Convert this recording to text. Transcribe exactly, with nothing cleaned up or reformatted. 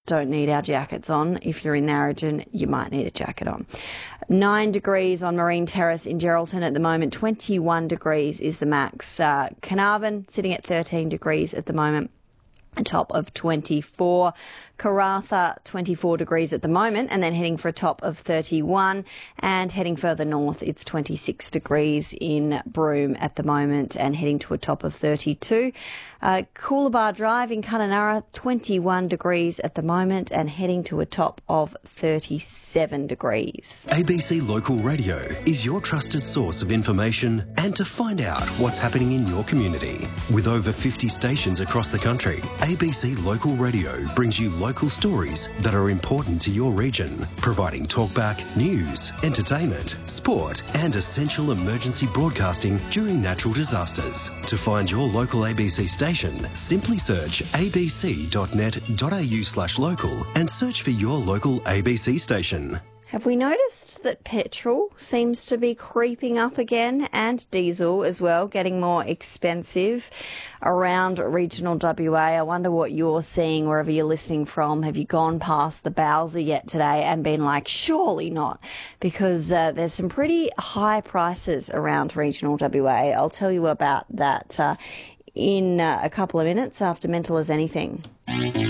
don't need our jackets on. If you're in Narrogin, you might need a jacket on. Nine degrees on Marine Terrace in Geraldton at the moment. twenty-one degrees is the max. Uh, Carnarvon sitting at thirteen degrees at the moment. A top of twenty-four. Karratha, twenty-four degrees at the moment, and then heading for a top of thirty-one. And heading further north, it's twenty-six degrees in Broome at the moment, and heading to a top of thirty-two. Uh, Coolabah Drive in Kununurra, twenty-one degrees at the moment, and heading to a top of thirty-seven degrees. A B C Local Radio is your trusted source of information and to find out what's happening in your community. With over fifty stations across the country, A B C Local Radio brings you local stories that are important to your region, providing talkback, news, entertainment, sport and essential emergency broadcasting during natural disasters. To find your local A B C station, simply search abc.net.au slash local and search for your local A B C station. Have we noticed that petrol seems to be creeping up again, and diesel as well, getting more expensive around regional W A? I wonder what you're seeing wherever you're listening from. Have you gone past the Bowser yet today and been like, surely not? Because uh, there's some pretty high prices around regional W A. I'll tell you about that uh, in uh, a couple of minutes after Mental as Anything.